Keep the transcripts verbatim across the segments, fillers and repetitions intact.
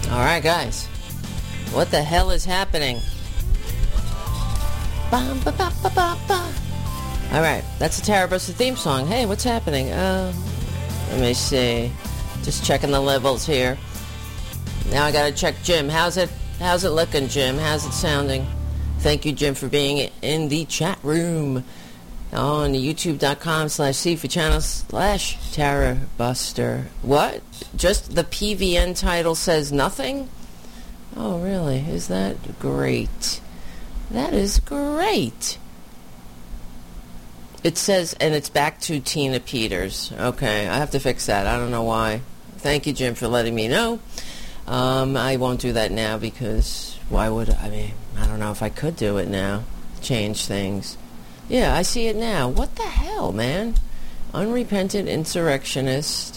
All right, guys. What the hell is happening? Ba, ba, ba, ba, ba, ba. All right, that's the Tara Buster theme song. Hey, what's happening? Uh, let me see. Just checking the levels here. Now I gotta check Jim. How's it? How's it looking, Jim? How's it sounding? Thank you, Jim, for being in the chat room on youtube.com slash Seafood channel slash Tara Buster. What? Just the P V N title says nothing? Oh, really? Is that great? That is great. It says, and it's back to Tina Peters. Okay, I have to fix that. I don't know why. Thank you, Jim, for letting me know. Um, I won't do that now because why would I? I mean, I don't know if I could do it now. Change things. Yeah, I see it now. What the hell, man? Unrepentant insurrectionist.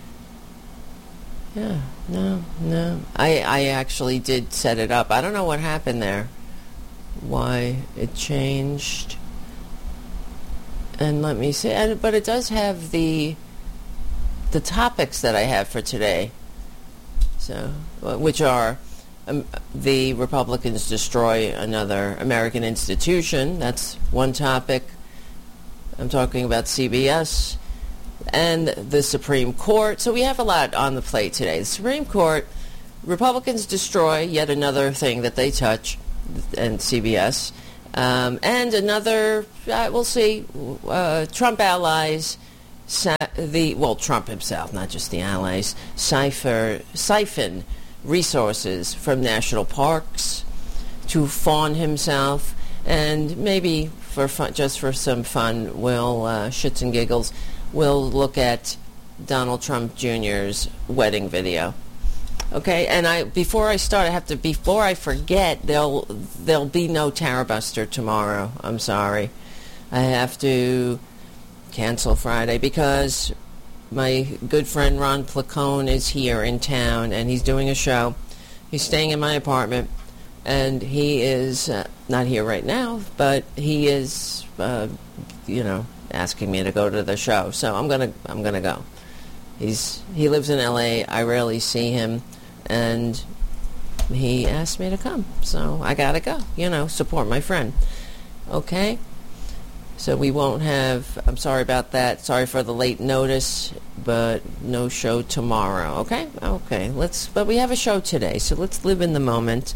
Yeah, no, no. I, I actually did set it up. I don't know what happened there. Why it changed. And let me see. And, but it does have the the topics that I have for today. So, which are um, the Republicans destroy another American institution. That's one topic. I'm talking about C B S and the Supreme Court. So we have a lot on the plate today. The Supreme Court, Republicans destroy yet another thing that they touch, and C B S. Um, and another, uh, we'll see, uh, Trump allies, sa- the well, Trump himself, not just the allies, cipher, siphon resources from national parks to fawn himself, and maybe for fun, just for some fun, we'll, uh, shits and giggles, we'll look at Donald Trump Junior's wedding video. Okay, and I before I start, I have to before I forget. There'll there'll be no Tara Buster tomorrow. I'm sorry, I have to cancel Friday because my good friend Ron Placone is here in town and he's doing a show. He's staying in my apartment, and he is uh, not here right now, but he is, uh, you know, asking me to go to the show. So I'm gonna I'm gonna go. He's he lives in L A. I rarely see him. And he asked me to come, so I gotta go, you know, support my friend. Okay? So we won't have, I'm sorry about that, sorry for the late notice, but no show tomorrow, okay? Okay, let's, but we have a show today, so let's live in the moment.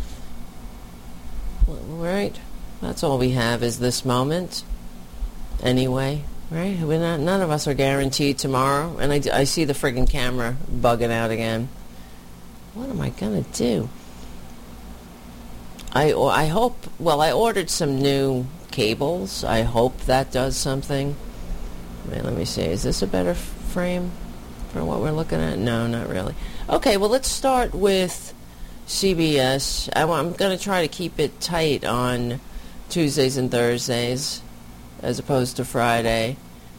Right? That's all we have is this moment. Anyway, right? We're not, none of us are guaranteed tomorrow, and I, I see the friggin' camera bugging out again. What am I going to do? I, I hope, well, I ordered some new cables. I hope that does something. Man, let me see. Is this a better f- frame for what we're looking at? No, not really. Okay, well, let's start with C B S. I, I'm going to try to keep it tight on Tuesdays and Thursdays as opposed to Friday.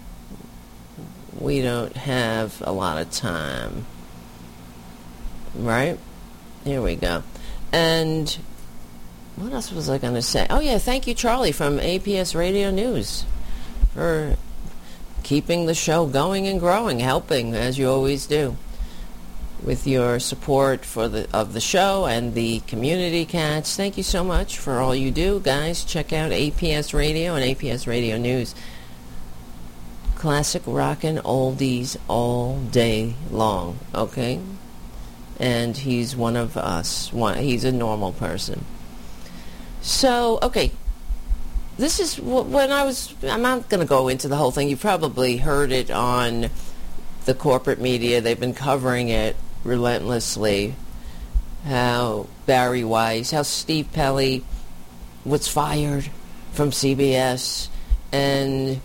We don't have a lot of time. Right? Here we go. And what else was I going to say? Oh, yeah, thank you, Charlie, from A P S Radio News for keeping the show going and growing, helping, as you always do, with your support for the of the show and the community cats. Thank you so much for all you do, guys. Check out A P S Radio and A P S Radio News. Classic rockin' oldies all day long, okay? And he's one of us. One, he's a normal person. So, okay. This is when I was... I'm not going to go into the whole thing. You probably heard it on the corporate media. They've been covering it relentlessly. How Barry Weiss, how Steve Pelly was fired from C B S. And...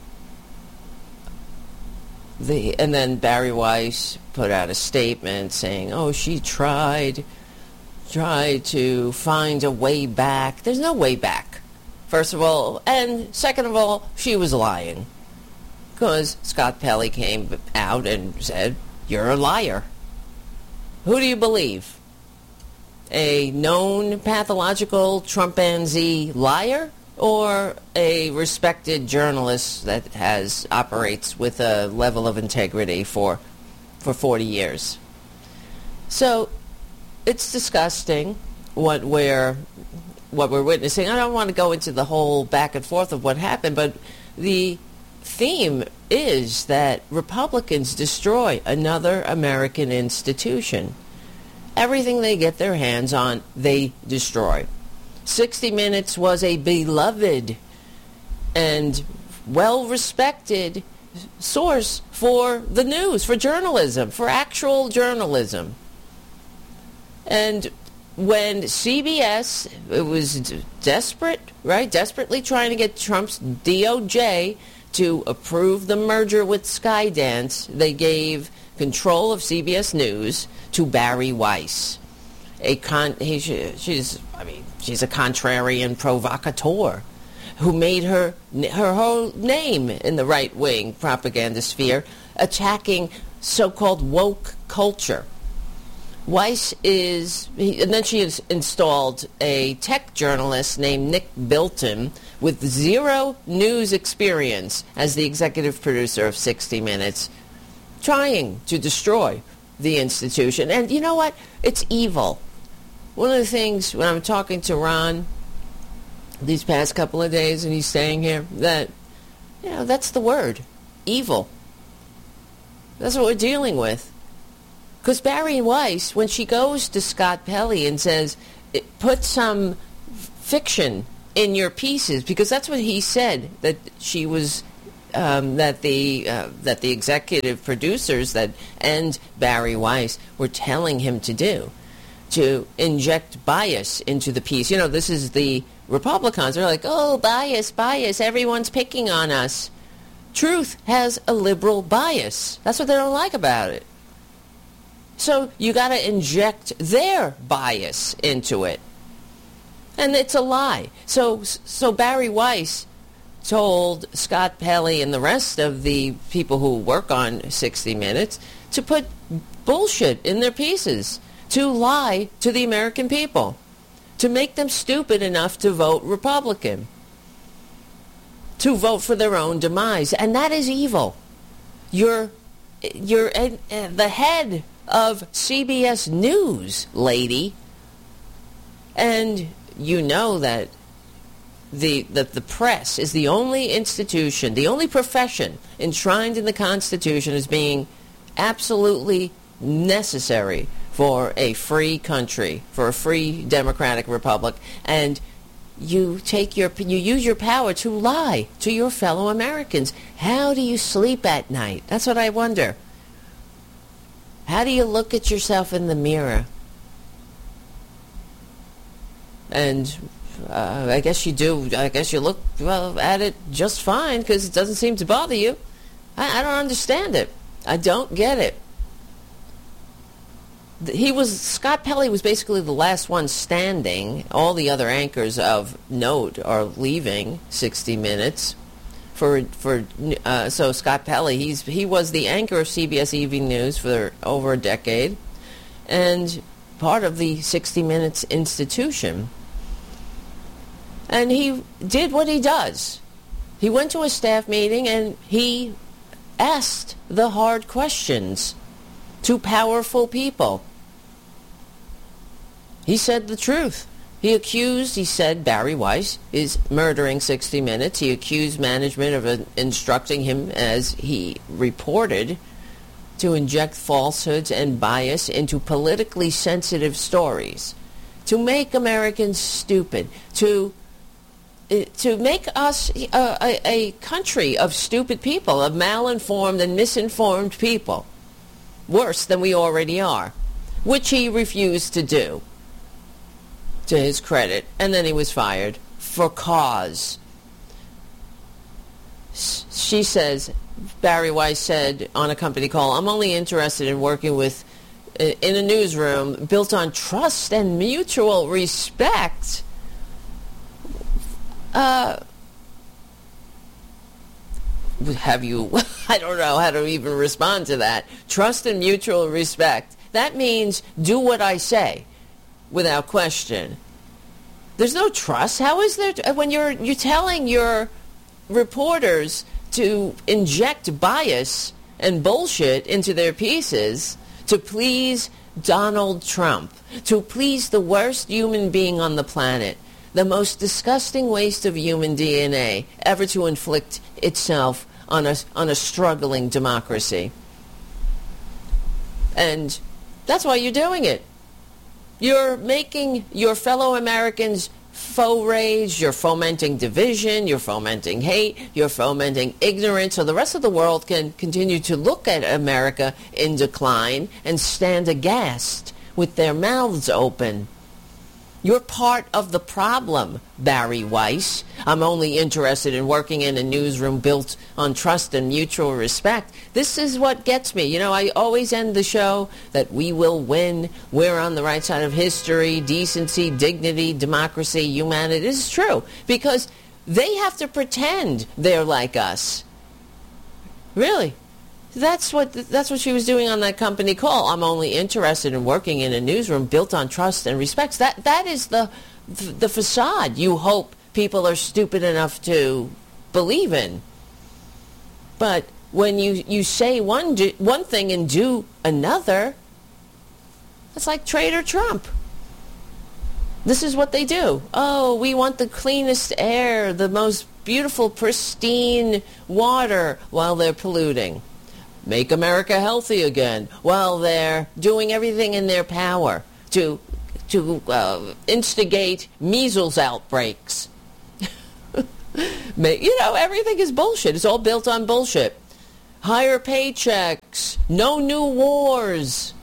The, and then Barry Weiss put out a statement saying, oh, she tried, tried to find a way back. There's no way back, first of all. And second of all, she was lying. Because Scott Pelley came out and said, you're a liar. Who do you believe? A known pathological Trumpanzee liar? Or a respected journalist that has operates with a level of integrity for for forty years. So it's disgusting what we're what we're witnessing. I don't want to go into the whole back and forth of what happened, but the theme is that Republicans destroy another American institution. Everything they get their hands on, they destroy. sixty minutes was a beloved and well-respected source for the news, for journalism, for actual journalism. And when C B S, it was desperate, right? Desperately trying to get Trump's D O J to approve the merger with Skydance, they gave control of C B S News to Bari Weiss. A con, he, she's, I mean, she's a contrarian provocateur who made her her whole name in the right-wing propaganda sphere, attacking so-called woke culture. Weiss is, and then she has installed a tech journalist named Nick Bilton with zero news experience as the executive producer of sixty minutes, trying to destroy the institution. And you know what? It's evil. One of the things when I'm talking to Ron these past couple of days, and he's saying here that, you know, that's the word, evil. That's what we're dealing with. Because Bari Weiss, when she goes to Scott Pelley and says, put some fiction in your pieces, because that's what he said, that she was, um, that the uh, that the executive producers that and Bari Weiss were telling him to do, to inject bias into the piece. You know, this is the Republicans. They're like, oh, bias, bias, everyone's picking on us. Truth has a liberal bias. That's what they don't like about it. So you got to inject their bias into it. And it's a lie. So so Bari Weiss told Scott Pelley and the rest of the people who work on sixty minutes to put bullshit in their pieces, to lie to the American people, to make them stupid enough to vote Republican, to vote for their own demise. And that is evil. You're, you're uh, the head of C B S News, lady. And you know that the that the press is the only institution, the only profession enshrined in the Constitution as being absolutely necessary for a free country, for a free democratic republic. And you take your you use your power to lie to your fellow Americans. How do you sleep at night? That's what I wonder. How do you look at yourself in the mirror? And uh, I guess you do. I guess you look, well, at it just fine because it doesn't seem to bother you. I, I don't understand it. I don't get it. He was Scott Pelley was basically the last one standing. All the other anchors of note are leaving sixty minutes. For for uh, so Scott Pelley, he's he was the anchor of C B S Evening News for over a decade, and part of the sixty minutes institution. And he did what he does. He went to a staff meeting and he asked the hard questions to powerful people. He said the truth. He accused, he said, Bari Weiss is murdering sixty minutes. He accused management of uh, instructing him, as he reported, to inject falsehoods and bias into politically sensitive stories, to make Americans stupid, to uh, to make us a, a, a country of stupid people, of malinformed and misinformed people, worse than we already are, which he refused to do, to his credit. And then he was fired for cause. She says, Bari Weiss said on a company call, I'm only interested in working with, in a newsroom built on trust and mutual respect. Uh, have you, I don't know how to even respond to that. Trust and mutual respect. That means do what I say without question. There's no trust. How is there, t- when you're you're telling your reporters to inject bias and bullshit into their pieces, to please Donald Trump, to please the worst human being on the planet, the most disgusting waste of human D N A ever to inflict itself on a, on a struggling democracy. And that's why you're doing it. You're making your fellow Americans faux rage, you're fomenting division, you're fomenting hate, you're fomenting ignorance, so the rest of the world can continue to look at America in decline and stand aghast with their mouths open. You're part of the problem, Barry Weiss. I'm only interested in working in a newsroom built on trust and mutual respect. This is what gets me. You know, I always end the show that we will win. We're on the right side of history, decency, dignity, democracy, humanity. This is true because they have to pretend they're like us. Really. That's what that's what she was doing on that company call. I'm only interested in working in a newsroom built on trust and respect. That that is the the facade you hope people are stupid enough to believe in. But when you, you say one do, one thing and do another, it's like Trader Trump. This is what they do. Oh, we want the cleanest air, the most beautiful, pristine water while they're polluting. Make America healthy again while they're doing everything in their power to to uh, instigate measles outbreaks. You know, everything is bullshit. It's all built on bullshit. Higher paychecks, no new wars.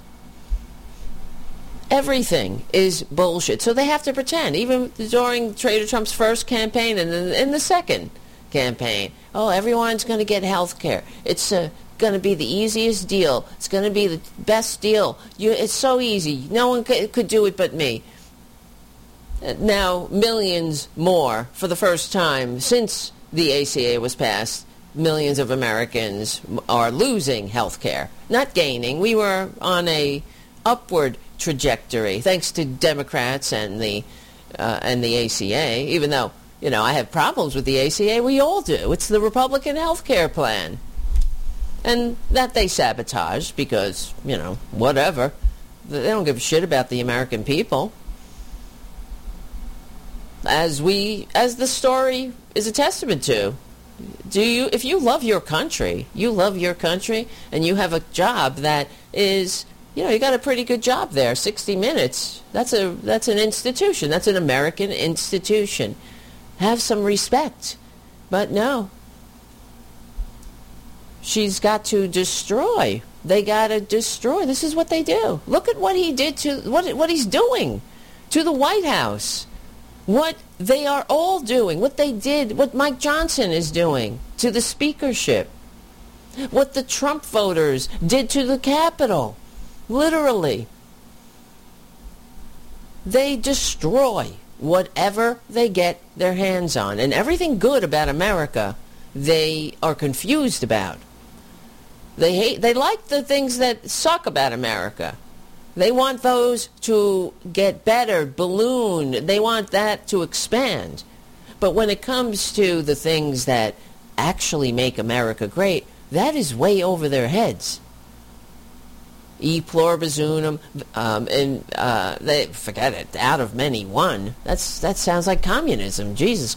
Everything is bullshit. So they have to pretend, even during Trader Trump's first campaign and in, in the second campaign. Oh, everyone's going to get health care. It's a... Uh, going to be the easiest deal. It's going to be the best deal. You, it's so easy. No one could, could do it but me. Now, millions more for the first time since the A C A was passed. Millions of Americans are losing health care, not gaining. We were on a upward trajectory thanks to Democrats and the uh, and the A C A. Even though, you know, I have problems with the A C A, we all do. It's the Republican health care plan. And that they sabotage because, you know, whatever. They don't give a shit about the American people. As we, as the story is a testament to. Do you, if you love your country, you love your country, and you have a job that is, you know, you got a pretty good job there, sixty minutes. That's a, that's an institution. That's an American institution. Have some respect. But no. She's got to destroy. They got to destroy. This is what they do. Look at what he did to, what what he's doing to the White House. What they are all doing. What they did, what Mike Johnson is doing to the speakership. What the Trump voters did to the Capitol. Literally. They destroy whatever they get their hands on. And everything good about America, they are confused about. They hate, they like the things that suck about America. They want those to get better, balloon. They want that to expand. But when it comes to the things that actually make America great, that is way over their heads. E pluribus unum, um, and uh, they forget it. Out of many, one. That's that sounds like communism. Jesus,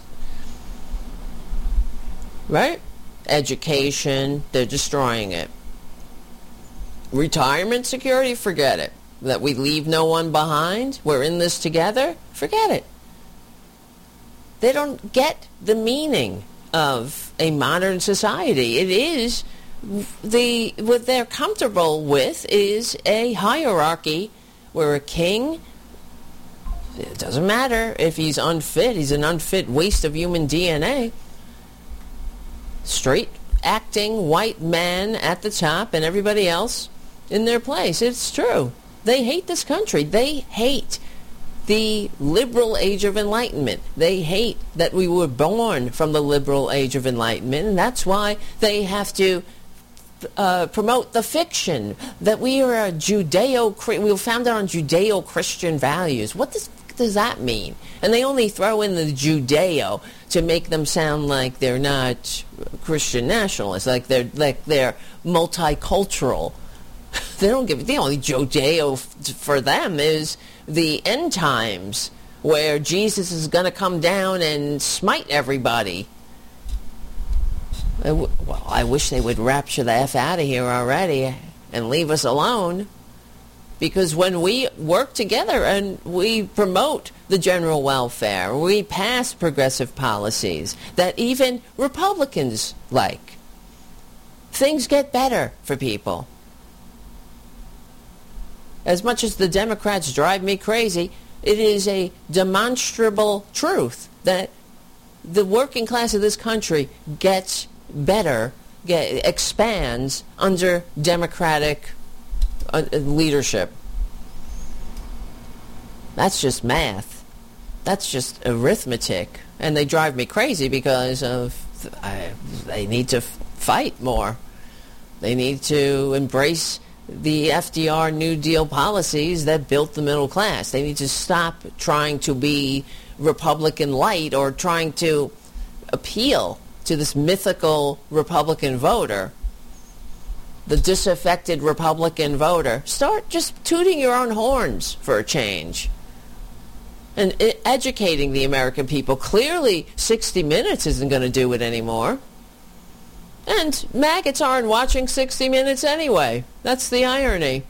right? Education, they're destroying it. Retirement security, forget it. That we leave no one behind, we're in this together, forget it. They don't get the meaning of a modern society. It is, the what they're comfortable with is a hierarchy where a king, it doesn't matter if he's unfit, he's an unfit waste of human D N A. Straight acting white man at the top and everybody else in their place. It's true. They hate this country. They hate the liberal age of enlightenment. They hate that we were born from the liberal age of enlightenment, and that's why they have to uh, promote the fiction that we are a Judeo, we were founded on Judeo-Christian values. What does does that mean? And they only throw in the Judeo to make them sound like they're not Christian nationalists, like they're like they're multicultural. They don't give, the only Judeo for them is the end times, where Jesus is going to come down and smite everybody. I w- well, I wish they would rapture the F out of here already and leave us alone. Because when we work together and we promote the general welfare, we pass progressive policies that even Republicans like, things get better for people. As much as the Democrats drive me crazy, it is a demonstrable truth that the working class of this country gets better, get, expands under Democratic uh, leadership. That's just math. That's just arithmetic. And they drive me crazy because of I, they need to f- fight more. They need to embrace the F D R New Deal policies that built the middle class. They need to stop trying to be Republican light or trying to appeal to this mythical Republican voter, the disaffected Republican voter. Start just tooting your own horns for a change and educating the American people. Clearly, sixty minutes isn't going to do it anymore. And maggots aren't watching sixty minutes anyway. That's the irony.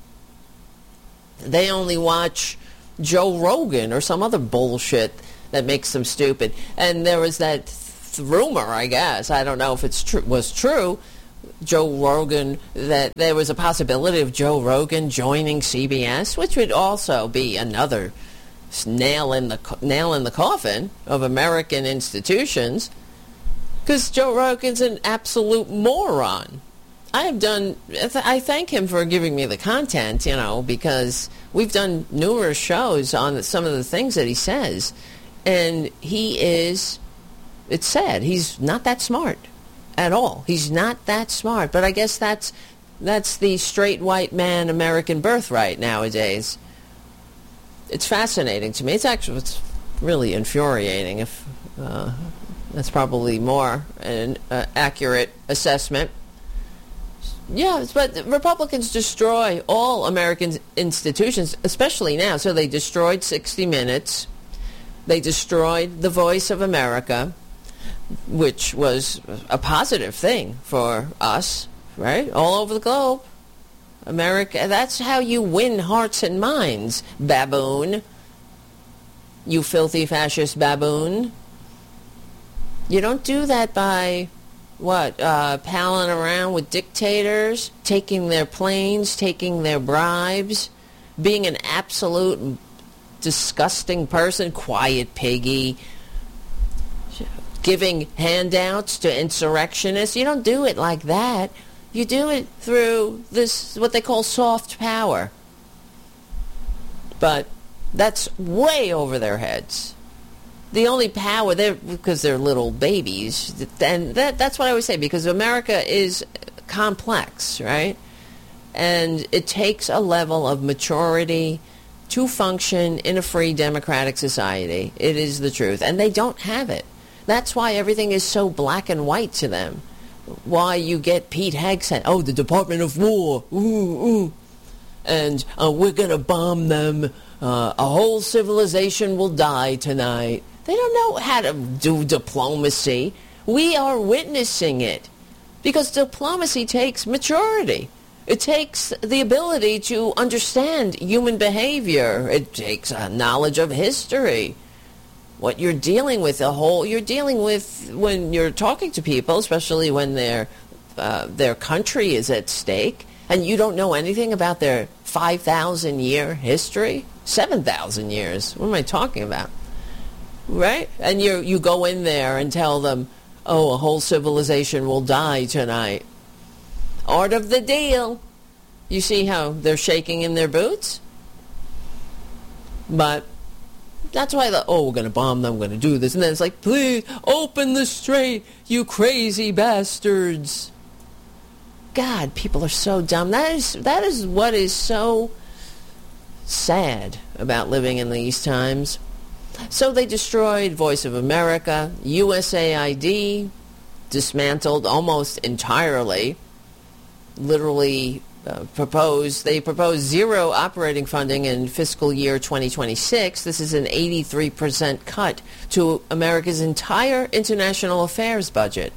They only watch Joe Rogan or some other bullshit that makes them stupid. And there was that th- rumor, I guess, I don't know if it's tr- was true, Joe Rogan, that there was a possibility of Joe Rogan joining C B S, which would also be another nail in the co- nail in the coffin of American institutions. Because Joe Rogan's an absolute moron. I have done, I thank him for giving me the content, you know, because we've done numerous shows on some of the things that he says. And he is, it's sad, he's not that smart at all. He's not that smart. But I guess that's, that's the straight white man American birthright nowadays. It's fascinating to me. It's actually, it's really infuriating if... Uh, That's probably more an uh, accurate assessment. Yeah, but Republicans destroy all American institutions, especially now. So they destroyed sixty minutes. They destroyed the Voice of America, which was a positive thing for us, right? All over the globe. America, that's how you win hearts and minds, baboon. You filthy fascist baboon. You don't do that by, what, uh, palling around with dictators, taking their planes, taking their bribes, being an absolute disgusting person, quiet piggy, giving handouts to insurrectionists. You don't do it like that. You do it through this, what they call soft power. But that's way over their heads. The only power, they're, because they're little babies, and that, that's what I always say, because America is complex, right? And it takes a level of maturity to function in a free democratic society. It is the truth. And they don't have it. That's why everything is so black and white to them. Why you get Pete Hegseth, oh, the Department of War, ooh, ooh. And uh, we're going to bomb them. Uh, a whole civilization will die tonight. They don't know how to do diplomacy. We are witnessing it. Because diplomacy takes maturity. It takes the ability to understand human behavior. It takes a knowledge of history. What you're dealing with, the whole, you're dealing with when you're talking to people, especially when their, uh, their country is at stake, and you don't know anything about their five thousand year history, seven thousand years. What am I talking about? Right? And you you go in there and tell them, oh, a whole civilization will die tonight. Art of the deal. You see how they're shaking in their boots? But that's why the, oh, we're going to bomb them, we're going to do this. And then it's like, please, open the strait, you crazy bastards. God, people are so dumb. That is, that is what is so sad about living in these times. So they destroyed Voice of America, U S A I D, dismantled almost entirely, literally uh, propose, they propose zero operating funding in fiscal year twenty twenty-six. This is an eighty-three percent cut to America's entire international affairs budget.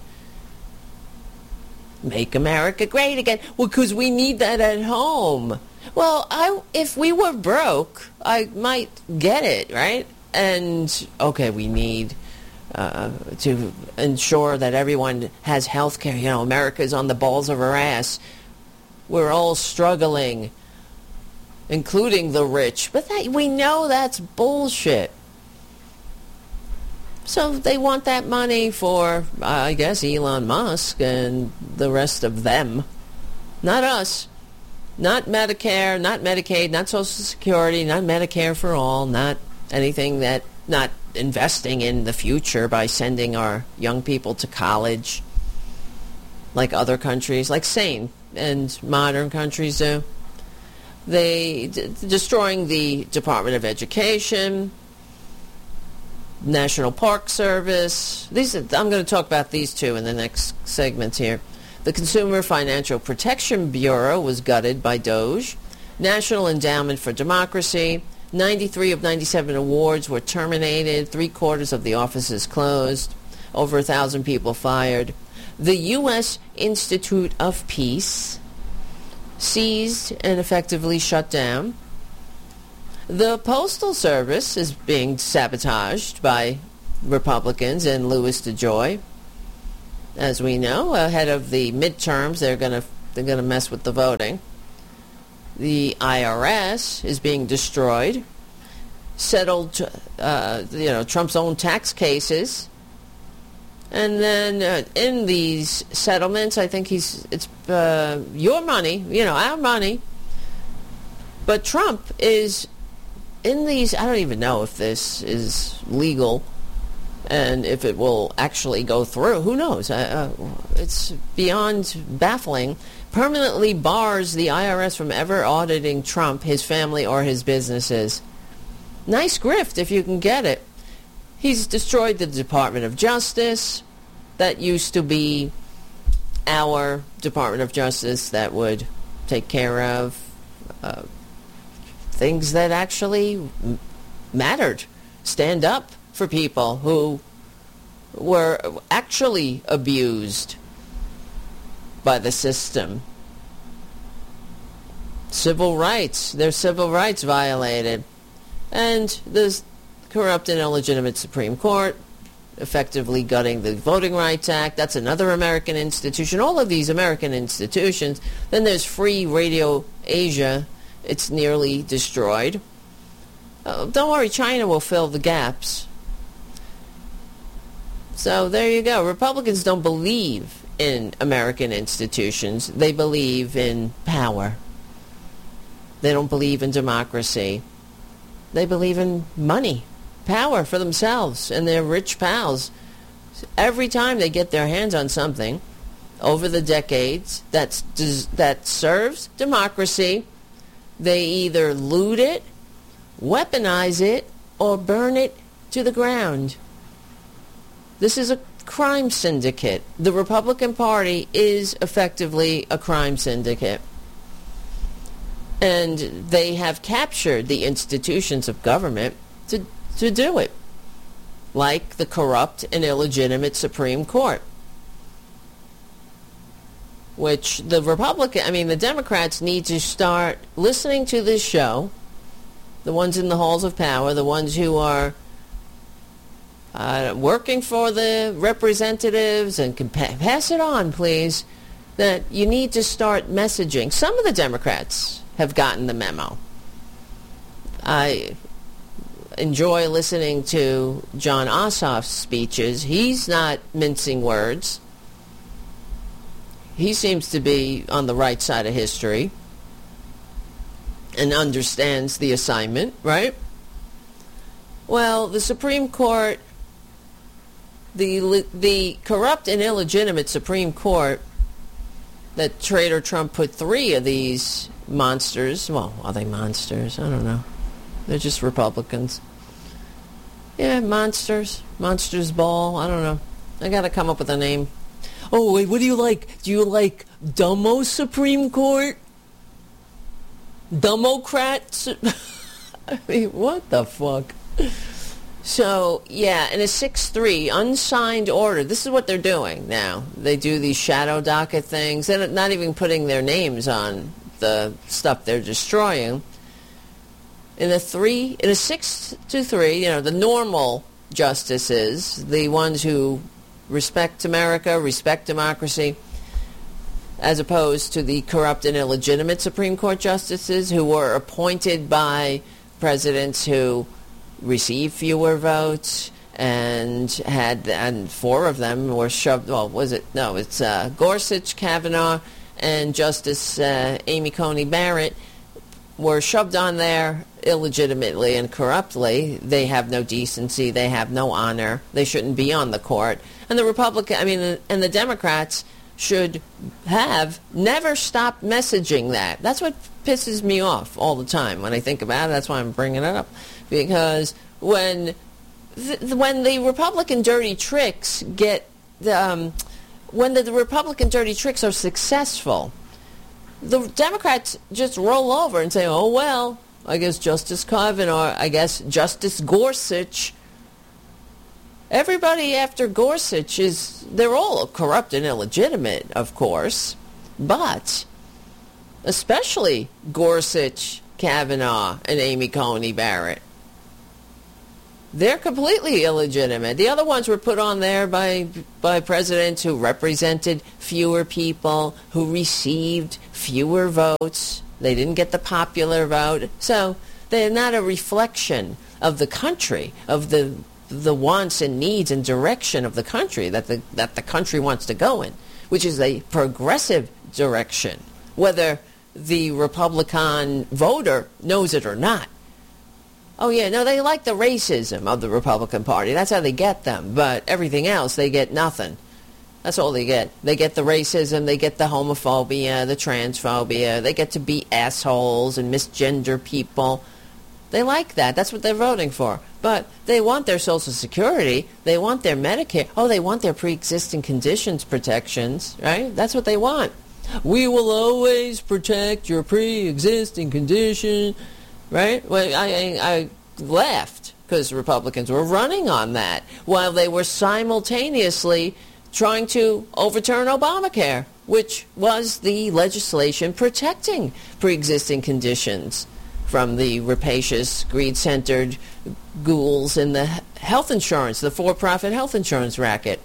Make America great again. Well, because we need that at home. Well, I, if we were broke, I might get it, right? And, okay, we need uh, to ensure that everyone has health care. You know, America's on the balls of her ass. We're all struggling, including the rich. But that, we know that's bullshit. So they want that money for, uh, I guess, Elon Musk and the rest of them. Not us. Not Medicare, not Medicaid, not Social Security, not Medicare for all, not anything that, not investing in the future by sending our young people to college like other countries, like sane and modern countries do. They, d- destroying the Department of Education, National Park Service. These are, I'm going to talk about these two in the next segments here. The Consumer Financial Protection Bureau was gutted by Doge. National Endowment for Democracy. ninety-three of ninety-seven awards were terminated. Three quarters of the offices closed. Over a thousand people fired. The U S Institute of Peace seized and effectively shut down. The Postal Service is being sabotaged by Republicans and Louis DeJoy. As we know, ahead of the midterms, they're going to they're going to mess with the voting. The I R S is being destroyed. Settled, uh, you know, Trump's own tax cases. And then uh, in these settlements, I think he's it's uh, your money, you know, our money. But Trump is in these. I don't even know if this is legal. And if it will actually go through, who knows? Uh, uh, it's beyond baffling. Permanently bars the I R S from ever auditing Trump, his family, or his businesses. Nice grift if you can get it. He's destroyed the Department of Justice. That used to be our Department of Justice that would take care of uh, things that actually m- mattered. Stand up for people who were actually abused by the system. Civil rights, their civil rights violated. And the corrupt and illegitimate Supreme Court, effectively gutting the Voting Rights Act. That's another American institution. All of these American institutions. Then there's Free Radio Asia. It's nearly destroyed. Uh, don't worry, China will fill the gaps. So there you go. Republicans don't believe in American institutions. They believe in power. They don't believe in democracy. They believe in money, power for themselves and their rich pals. Every time they get their hands on something over the decades that's, that serves democracy, they either loot it, weaponize it, or burn it to the ground. This is a crime syndicate. The Republican Party is effectively a crime syndicate. And they have captured the institutions of government to, to do it, like the corrupt and illegitimate Supreme Court, which the Republican, I mean, the Democrats need to start listening to this show, the ones in the halls of power, the ones who are Uh, working for the representatives, and can pa- pass it on, please, that you need to start messaging. Some of the Democrats have gotten the memo. I enjoy listening to John Ossoff's speeches. He's not mincing words. He seems to be on the right side of history and understands the assignment, right? Well, the Supreme Court, the the corrupt and illegitimate Supreme Court that Trader Trump put three of these monsters, well, are they monsters? I don't know. They're just Republicans. Yeah, monsters. Monsters Ball. I don't know. I got to come up with a name. Oh, wait, what do you like? Do you like Dumbo Supreme Court? Democrats. I mean, what the fuck? So, yeah, in a six three unsigned order, this is what they're doing now. They do these shadow docket things. They're not even putting their names on the stuff they're destroying. In a three, in a six to three, you know, the normal justices, the ones who respect America, respect democracy, as opposed to the corrupt and illegitimate Supreme Court justices who were appointed by presidents who received fewer votes and had, and four of them were shoved, well, was it, no, it's uh, Gorsuch, Kavanaugh, and Justice uh, Amy Coney Barrett were shoved on there illegitimately and corruptly. They have no decency. They have no honor. They shouldn't be on the court. And the Republican, I mean, and the Democrats should have never stopped messaging that. That's what pisses me off all the time when I think about it. That's why I'm bringing it up. Because when th- when the Republican dirty tricks get, um, when the, the Republican dirty tricks are successful, the Democrats just roll over and say, oh, well, I guess Justice Kavanaugh, I guess Justice Gorsuch. Everybody after Gorsuch is, they're all corrupt and illegitimate, of course, but especially Gorsuch, Kavanaugh, and Amy Coney Barrett. They're completely illegitimate. The other ones were put on there by by presidents who represented fewer people, who received fewer votes. They didn't get the popular vote. So they're not a reflection of the country, of the the wants and needs and direction of the country that the that the country wants to go in, which is a progressive direction, whether the Republican voter knows it or not. Oh, yeah, no, they like the racism of the Republican Party. That's how they get them. But everything else, they get nothing. That's all they get. They get the racism, they get the homophobia, the transphobia. They get to be assholes and misgender people. They like that. That's what they're voting for. But they want their Social Security. They want their Medicare. Oh, they want their pre-existing conditions protections, right? That's what they want. We will always protect your pre-existing condition. Right? Well, I, I, I laughed because Republicans were running on that while they were simultaneously trying to overturn Obamacare, which was the legislation protecting pre-existing conditions from the rapacious, greed-centered ghouls in the health insurance, the for-profit health insurance racket.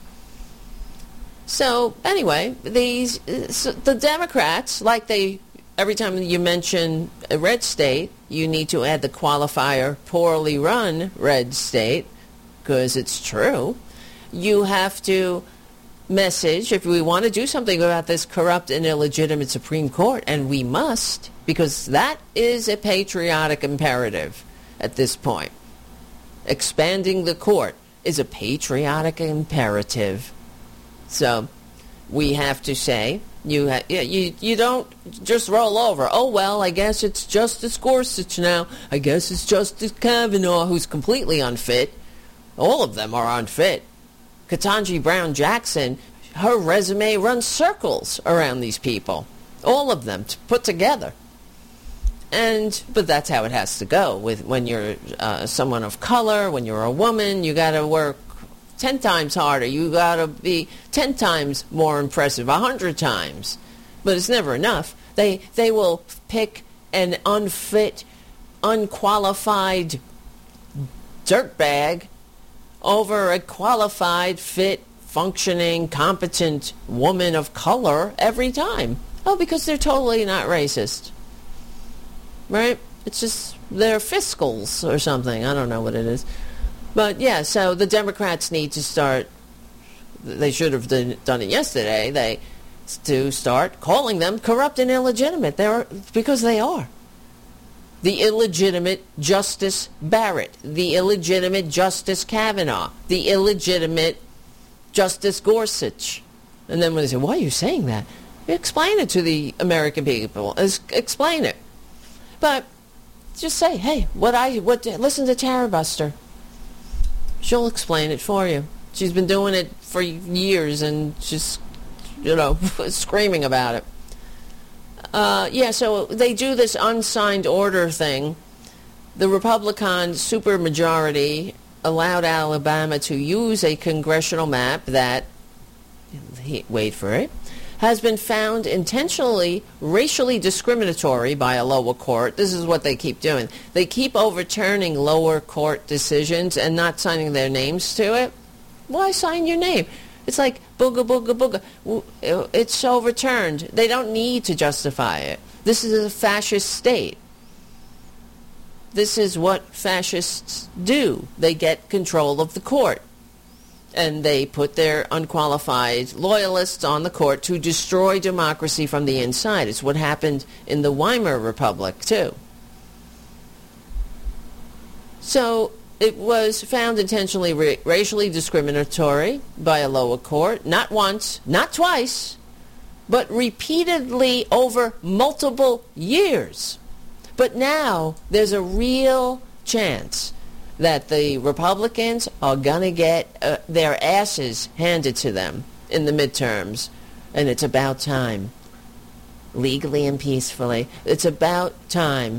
So, anyway, these so the Democrats, like they... Every time you mention a red state, you need to add the qualifier poorly run red state, because it's true. You have to message, if we want to do something about this corrupt and illegitimate Supreme Court, and we must, because that is a patriotic imperative at this point. Expanding the court is a patriotic imperative. So we have to say... You, ha- you you don't just roll over. Oh, well, I guess it's Justice Gorsuch now. I guess it's Justice Kavanaugh, who's completely unfit. All of them are unfit. Ketanji Brown Jackson, her resume runs circles around these people. All of them put together. And but that's how it has to go. With when you're uh, someone of color, when you're a woman, you got to work ten times harder. You got to be ten times more impressive, a hundred times. But it's never enough. They they will pick an unfit, unqualified dirtbag over a qualified, fit, functioning, competent woman of color every time. Oh, because they're totally not racist. Right? It's just they're fiscals or something. I don't know what it is. But, yeah, so the Democrats need to start, they should have done, done it yesterday, they to start calling them corrupt and illegitimate. They're, because they are. The illegitimate Justice Barrett, the illegitimate Justice Kavanaugh, the illegitimate Justice Gorsuch. And then when they say, why are you saying that? Explain it to the American people. Explain it. But just say, hey, what I what listen to Tara Buster. She'll explain it for you. She's been doing it for years and just, you know, screaming about it. Uh, yeah, so they do this unsigned order thing. The Republican supermajority allowed Alabama to use a congressional map that, wait for it, has been found intentionally racially discriminatory by a lower court. This is what they keep doing. They keep overturning lower court decisions and not signing their names to it. Why sign your name? It's like booga, booga, booga. It's overturned. They don't need to justify it. This is a fascist state. This is what fascists do. They get control of the court. And they put their unqualified loyalists on the court to destroy democracy from the inside. It's what happened in the Weimar Republic, too. So it was found intentionally ra- racially discriminatory by a lower court, not once, not twice, but repeatedly over multiple years. But now there's a real chance that the Republicans are going to get uh, their asses handed to them in the midterms. And it's about time. Legally and peacefully. It's about time.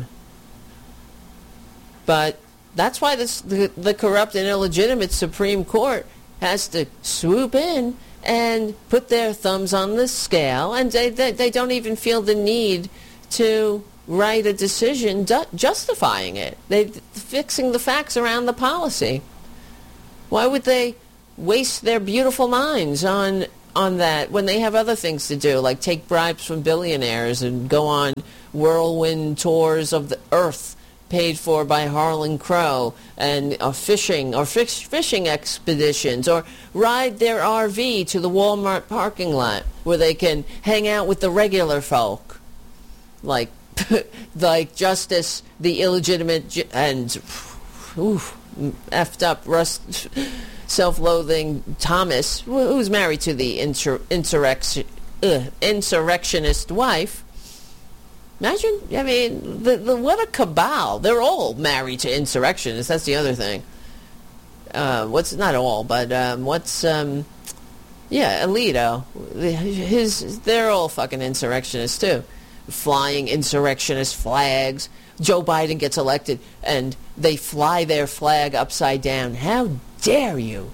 But that's why this, the, the corrupt and illegitimate Supreme Court has to swoop in and put their thumbs on the scale. And they, they, they don't even feel the need to write a decision du- justifying it. They're fixing the facts around the policy. Why would they waste their beautiful minds on on that when they have other things to do, like take bribes from billionaires and go on whirlwind tours of the earth paid for by Harlan Crow, and uh, fishing or fish, fishing expeditions, or ride their R V to the Walmart parking lot where they can hang out with the regular folk, like like Justice, the illegitimate ju- and oof, effed up, rust, self-loathing Thomas, who's married to the insur- insurrection, uh, insurrectionist wife. Imagine, I mean, the, the, what a cabal. They're all married to insurrectionists. That's the other thing. Uh, what's, not all, but um, what's, um, yeah, Alito. His, they're all fucking insurrectionists, too. Flying insurrectionist flags. Joe Biden gets elected and they fly their flag upside down. How dare you?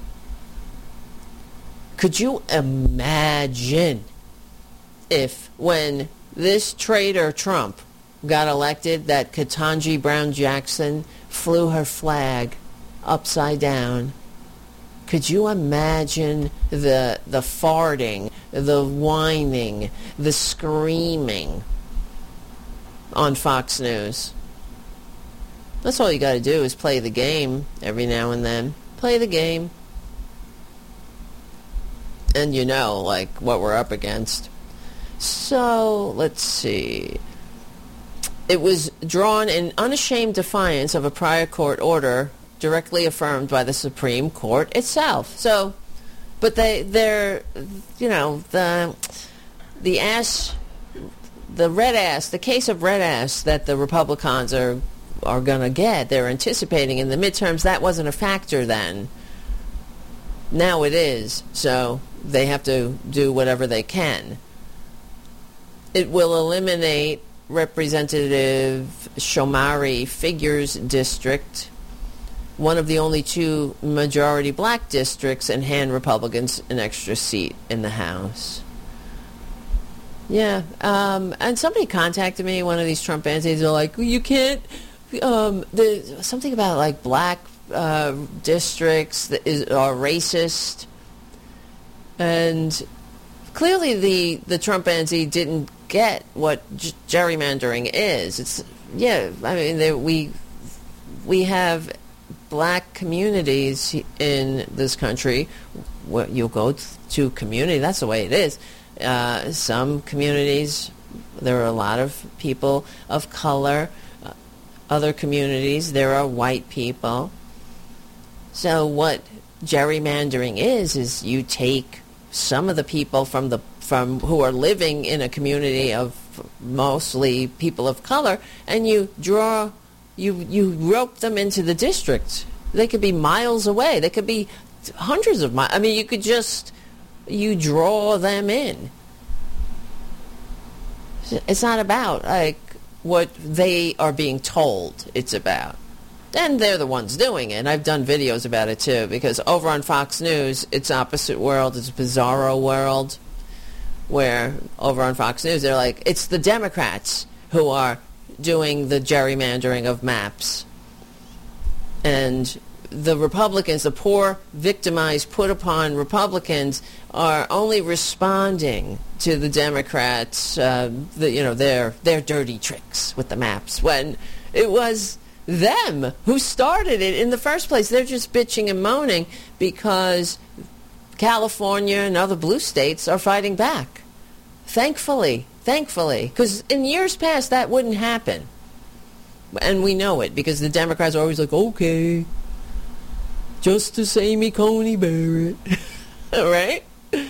Could you imagine if when this traitor Trump got elected that Ketanji Brown Jackson flew her flag upside down? Could you imagine the the farting, the whining, the screaming on Fox News? That's all you got to do is play the game every now and then. Play the game. And you know, like, what we're up against. So, let's see. It was drawn in unashamed defiance of a prior court order directly affirmed by the Supreme Court itself. So, but they, they're, you know, the, the ass... The red ass, the case of red ass that the Republicans are are going to get, they're anticipating in the midterms, that wasn't a factor then. Now it is, so they have to do whatever they can. It will eliminate Representative Shomari Figures District, one of the only two majority black districts, and hand Republicans an extra seat in the House. Yeah, um, and somebody contacted me, one of these Trump antis, they're like, you can't, um, there's something about like black uh, districts that is, are racist. And clearly the, the Trump anti didn't get what g- gerrymandering is. It's, yeah, I mean, there, we, we have black communities in this country. Where you'll go to community, that's the way it is. Uh, some communities, there are a lot of people of color. Uh, other communities, there are white people. So what gerrymandering is, is you take some of the people from the from who are living in a community of mostly people of color, and you draw, you you rope them into the district. They could be miles away. They could be hundreds of miles. I mean, you could just, you draw them in. It's not about like what they are being told it's about. And they're the ones doing it. And I've done videos about it too, because over on Fox News, it's opposite world. It's a bizarro world where over on Fox News, they're like, it's the Democrats who are doing the gerrymandering of maps. And the Republicans, the poor, victimized, put upon Republicans, are only responding to the Democrats, uh, the, you know, their their dirty tricks with the maps, when it was them who started it in the first place. They're just bitching and moaning because California and other blue states are fighting back. Thankfully, thankfully, because in years past that wouldn't happen. And we know it because the Democrats are always like, okay, Justice Amy Coney Barrett. Right?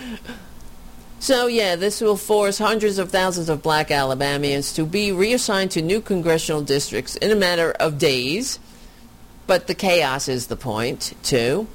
So, yeah, this will force hundreds of thousands of black Alabamians to be reassigned to new congressional districts in a matter of days. But the chaos is the point, too.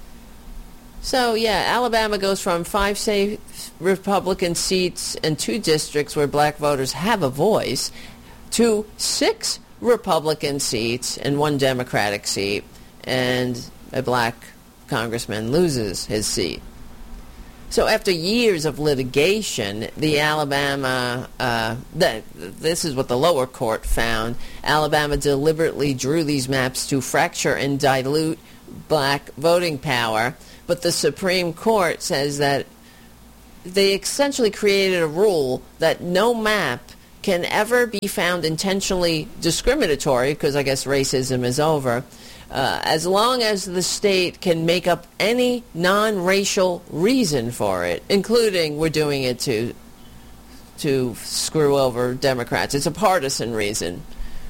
So, yeah, Alabama goes from five safe Republican seats and two districts where black voters have a voice to six Republican seats and one Democratic seat, and a black congressman loses his seat. So after years of litigation, the Alabama, uh, the, this is what the lower court found, Alabama deliberately drew these maps to fracture and dilute black voting power, but the Supreme Court says that they essentially created a rule that no map can ever be found intentionally discriminatory, because I guess racism is over, Uh, as long as the state can make up any non-racial reason for it, including we're doing it to to screw over Democrats. It's a partisan reason.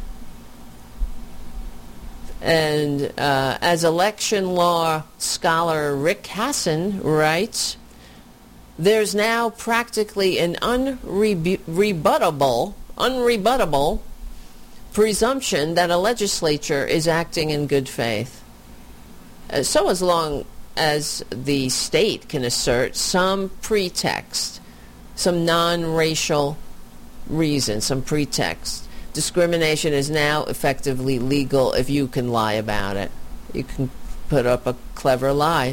And uh, as election law scholar Rick Hasson writes, there's now practically an unrebuttable, unrebuttable presumption that a legislature is acting in good faith. Uh, so as long as the state can assert some pretext, some non-racial reason, some pretext, discrimination is now effectively legal if you can lie about it. You can put up a clever lie.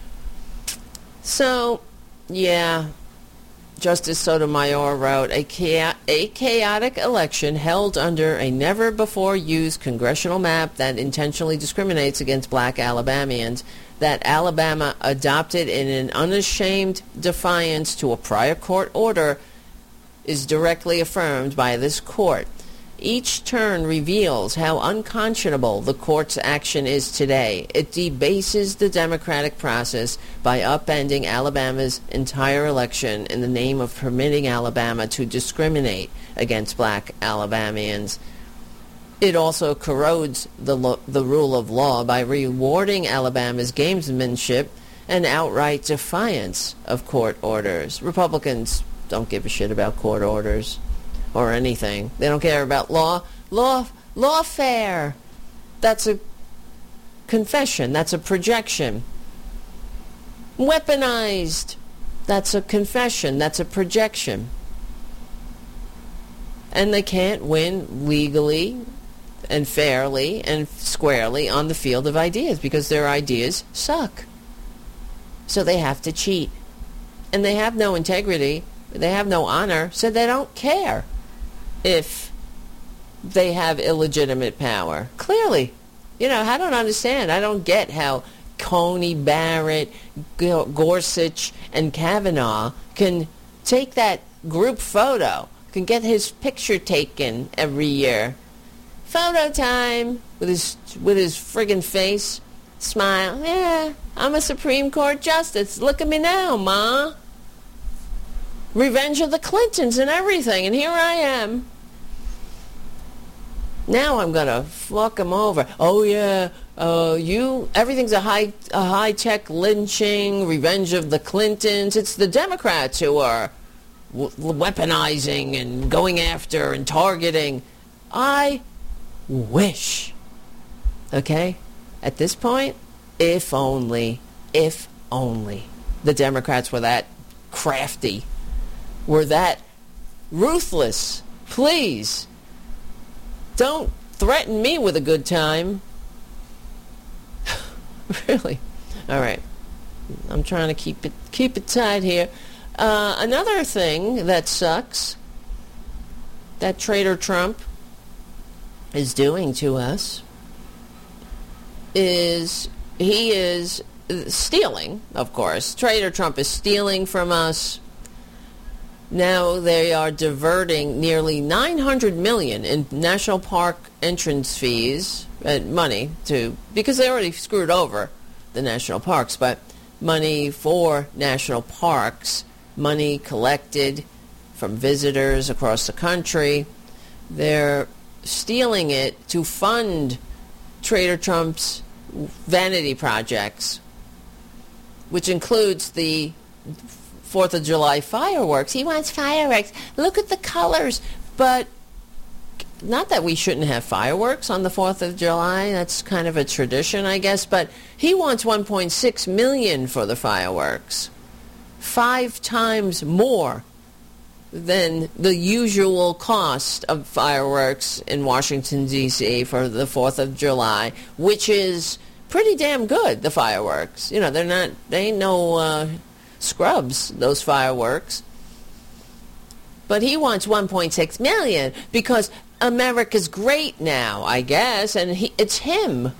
So, yeah, Justice Sotomayor wrote, a, cha- a chaotic election held under a never-before-used congressional map that intentionally discriminates against black Alabamians, that Alabama adopted in an unashamed defiance to a prior court order, is directly affirmed by this court. Each turn reveals how unconscionable the court's action is today. It debases the democratic process by upending Alabama's entire election in the name of permitting Alabama to discriminate against black Alabamians. It also corrodes the, lo- the rule of law by rewarding Alabama's gamesmanship and outright defiance of court orders. Republicans don't give a shit about court orders or anything. They don't care about law. Law, lawfare. That's a confession. That's a projection. Weaponized. That's a confession. That's a projection. And they can't win legally and fairly and squarely on the field of ideas because their ideas suck. So they have to cheat. And they have no integrity. They have no honor, so they don't care if they have illegitimate power. Clearly. You know, I don't understand. I don't get how Coney Barrett, Gorsuch, and Kavanaugh can take that group photo, can get his picture taken every year. Photo time with his with his friggin' face. Smile. Yeah, I'm a Supreme Court justice. Look at me now, Ma. Revenge of the Clintons and everything, and here I am. Now I'm gonna fuck them over. Oh yeah, uh, you. Everything's a high, a high-tech lynching. Revenge of the Clintons. It's the Democrats who are w- weaponizing and going after and targeting. I wish. Okay, at this point, if only, if only the Democrats were that crafty. Were that ruthless. Please, don't threaten me with a good time. Really? All right. I'm trying to keep it keep it tight here. Uh, another thing that sucks that Trader Trump is doing to us is he is stealing, of course. Trader Trump is stealing from us. Now they are diverting nearly nine hundred million dollars in national park entrance fees and money to, because they already screwed over the national parks, but money for national parks, money collected from visitors across the country. They're stealing it to fund Trader Trump's vanity projects, which includes the Fourth of July fireworks. He wants fireworks. Look at the colors. But not that we shouldn't have fireworks on the Fourth of July. That's kind of a tradition, I guess. But he wants one point six million dollars for the fireworks. Five times more than the usual cost of fireworks in Washington, D C for the Fourth of July, which is pretty damn good, the fireworks. You know, they're not, they ain't no uh, scrubs, those fireworks. But he wants one point six million dollars because America's great now, I guess, and he, it's him.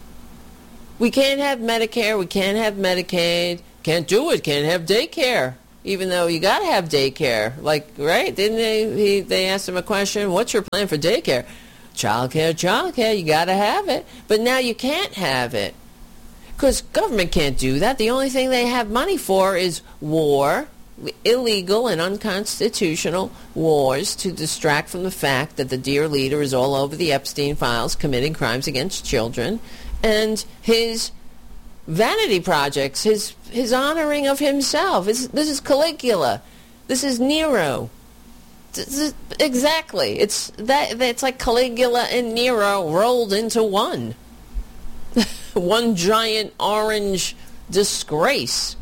We can't have Medicare, we can't have Medicaid, can't do it, can't have daycare. Even though you got to have daycare. Like, right? Didn't they, he, they asked him a question, what's your plan for daycare? Childcare, childcare, you got to have it. But now you can't have it. Because government can't do that. The only thing they have money for is war, illegal and unconstitutional wars to distract from the fact that the dear leader is all over the Epstein files committing crimes against children. And his vanity projects, his his honoring of himself. This, this is Caligula. This is Nero. This is, exactly. It's that. It's like Caligula and Nero rolled into one. One giant orange disgrace.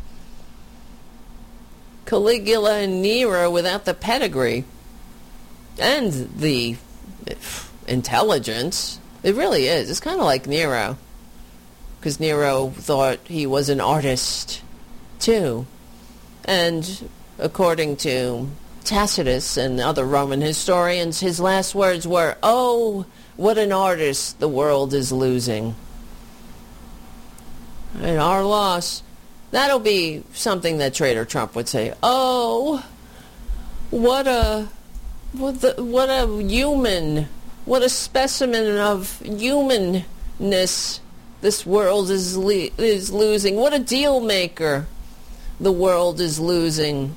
Caligula and Nero without the pedigree and the intelligence. It really is. It's kind of like Nero. Because Nero thought he was an artist, too. And according to Tacitus and other Roman historians, his last words were, "Oh, what an artist the world is losing." And our loss, that'll be something that Trader Trump would say, "Oh, what a, what, the, what a human, what a specimen of humanness this world is le- is losing. What a deal maker the world is losing."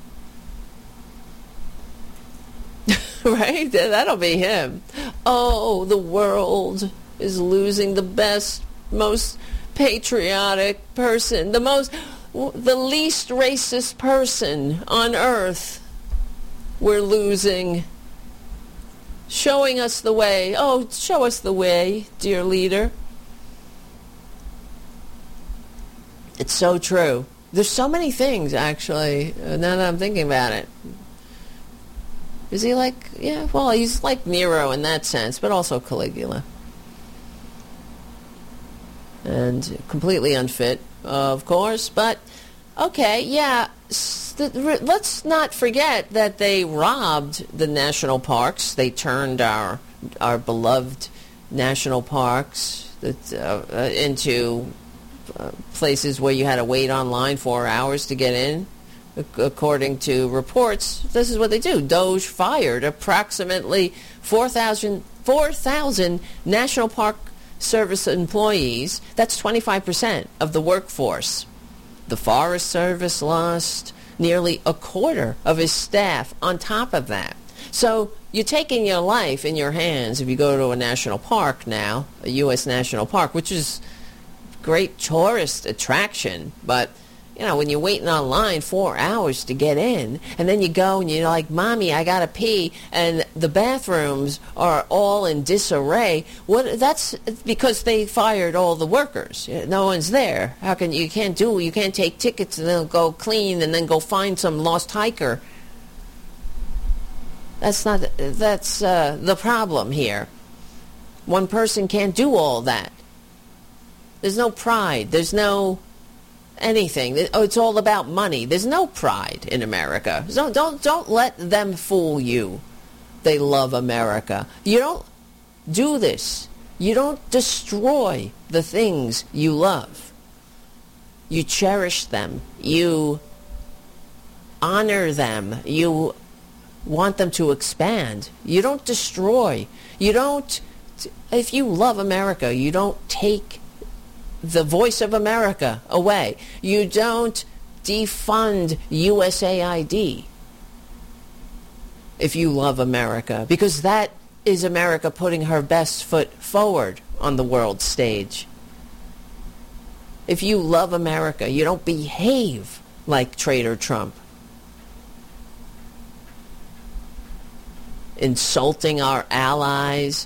Right? That'll be him. Oh, the world is losing the best, most patriotic person, the most, the least racist person on earth. We're losing. Showing us the way. Oh, show us the way, dear leader. It's so true. There's so many things, actually, uh, now that I'm thinking about it. Is he like, yeah, well, he's like Nero in that sense, but also Caligula. And completely unfit, of course, but, okay, yeah, let's not forget that they robbed the national parks. They turned our, our beloved national parks that, uh, into Uh, places where you had to wait online four hours to get in. According to reports, this is what they do. Doge fired approximately four thousand four thousand National Park Service employees. That's twenty-five percent of the workforce. The Forest Service lost nearly a quarter of his staff on top of that. So you're taking your life in your hands if you go to a national park now, a U S national park, which is great tourist attraction, but you know, when you're waiting online four hours to get in, and then you go and you're like, "Mommy, I gotta pee," and the bathrooms are all in disarray. What? That's because they fired all the workers. No one's there. How can you can't do? You can't take tickets and then go clean and then go find some lost hiker. That's not, that's uh, the problem here. One person can't do all that. There's no pride. There's no anything. Oh, it's all about money. There's no pride in America. So don't don't let them fool you. They love America. You don't do this. You don't destroy the things you love. You cherish them. You honor them. You want them to expand. You don't destroy. You don't, if you love America, you don't take the voice of America away. You don't defund U S A I D if you love America, because that is America putting her best foot forward on the world stage. If you love America, you don't behave like Traitor Trump, insulting our allies,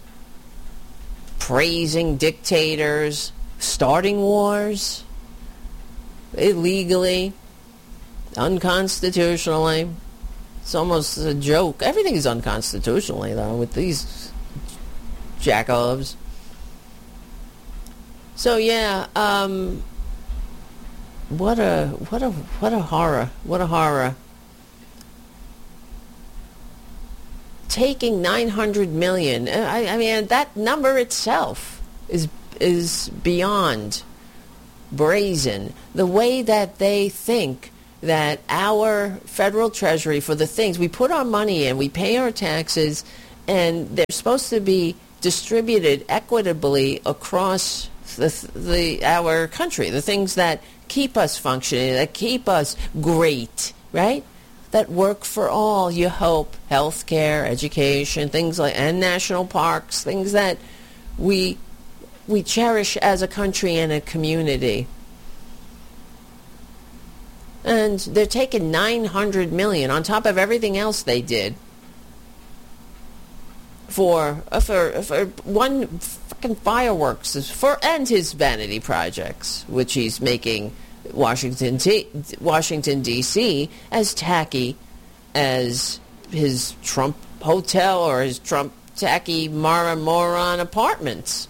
praising dictators, starting wars illegally, unconstitutionally. It's almost a joke. Everything is unconstitutionally, though, with these jackalopes. So yeah, um, what a what a what a horror! What a horror! Taking nine hundred million. I, I mean, that number itself is is beyond brazen. The way that they think that our federal treasury, for the things we put our money in, we pay our taxes, and they're supposed to be distributed equitably across the, the our country, the things that keep us functioning, that keep us great, right? That work for all, you hope, health care, education, things like, and national parks, things that we we cherish as a country and a community. And they're taking nine hundred million dollars on top of everything else they did for for for one fucking fireworks for and his vanity projects, which he's making Washington T- Washington D C as tacky as his Trump hotel or his Trump tacky Mara moron apartments.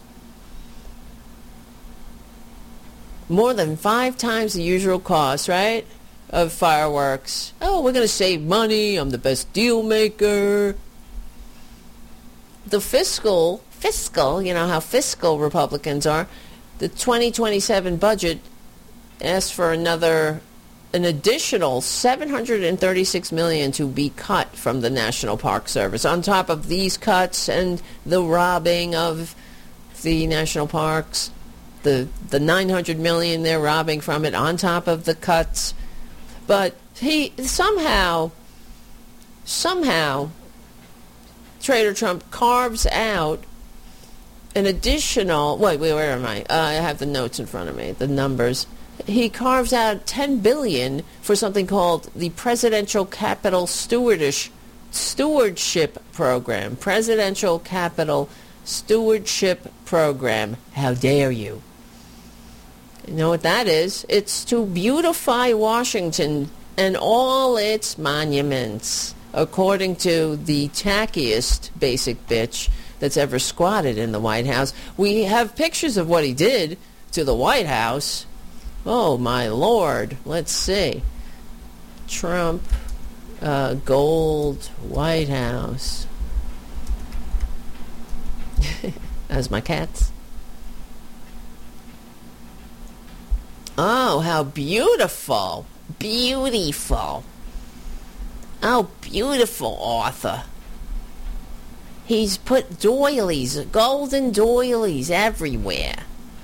More than five times the usual cost, right, of fireworks. Oh, we're going to save money. I'm the best deal maker. The fiscal, fiscal, you know how fiscal Republicans are. The twenty twenty-seven budget asks for another, an additional seven hundred thirty-six million dollars to be cut from the National Park Service. On top of these cuts and the robbing of the national parks, the the nine hundred million dollars they're robbing from it, on top of the cuts. But he somehow, somehow, Trader Trump carves out an additional, wait, wait, where am I? Uh, I have the notes in front of me, the numbers. He carves out ten billion dollars for something called the Presidential Capital Stewardish, Stewardship Program. Presidential Capital Stewardship Program. How dare you? You know what that is? It's to beautify Washington and all its monuments, according to the tackiest basic bitch that's ever squatted in the White House. We have pictures of what he did to the White House. Oh, my Lord. Let's see. Trump, uh, gold, White House. As my cats. Oh, how beautiful. Beautiful. Oh, beautiful, Arthur. He's put doilies, golden doilies everywhere.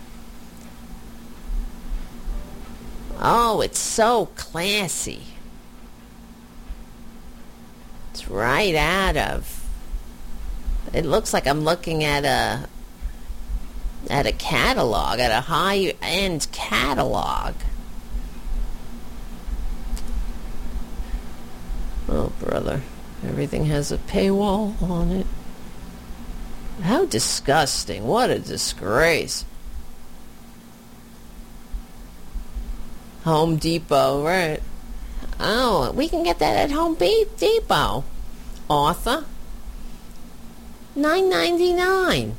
Oh, it's so classy. It's right out of... It looks like I'm looking at a... at a catalog, at a high-end catalog. Oh, brother. Everything has a paywall on it. How disgusting. What a disgrace. Home Depot, right. Oh, we can get that at Home Depot. Arthur, nine ninety-nine.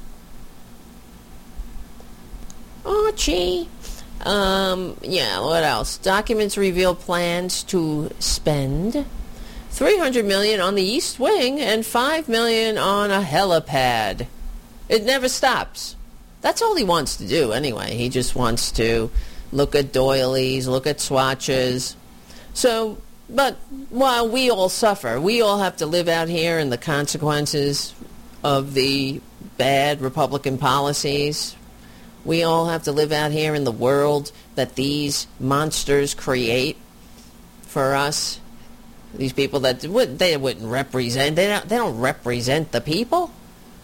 Archie. Um, yeah, what else? Documents reveal plans to spend three hundred million dollars on the East Wing and five million dollars on a helipad. It never stops. That's all he wants to do anyway. He just wants to look at doilies, look at swatches. So, but while we all suffer, we all have to live out here in the consequences of the bad Republican policies. We all have to live out here in the world that these monsters create for us. These people that would they wouldn't represent. They don't. They don't represent the people.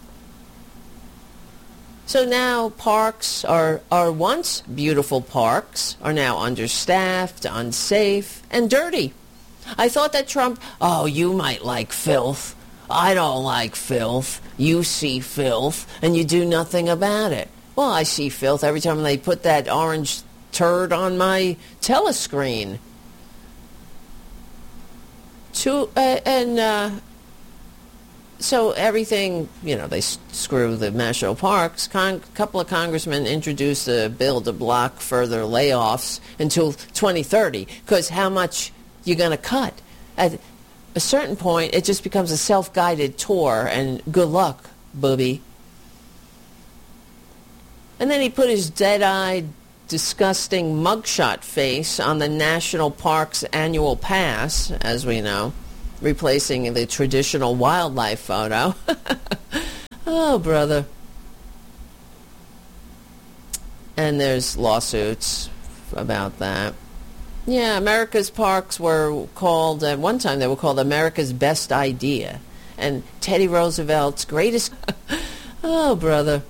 So now parks are are once beautiful parks are now understaffed, unsafe, and dirty. I thought that Trump. Oh, you might like filth. I don't like filth. You see filth, and you do nothing about it. Well, I see filth every time they put that orange turd on my telescreen. To, uh, and uh, so everything, you know, they s- screw the national parks. A Con- couple of congressmen introduced a bill to block further layoffs until twenty thirty, because how much you going to cut? At a certain point, it just becomes a self-guided tour, and good luck, booby. And then he put his dead-eyed, disgusting mugshot face on the National Park's annual pass, as we know, replacing the traditional wildlife photo. Oh, brother. And there's lawsuits about that. Yeah, America's parks were called, at one time they were called America's Best Idea. And Teddy Roosevelt's greatest... Oh, brother.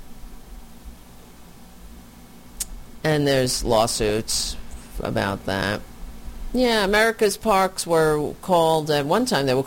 And there's lawsuits about that. Yeah, America's parks were called, at one time they were